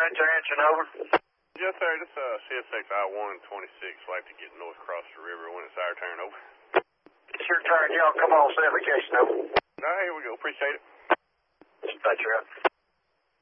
Ranger answering over. Yes, sir. This CSX I-126 like to get north across the river when it's our turn, over. It's your turn, y'all. Come on, set application over. All right, here we go. Appreciate it. Dispatcher out.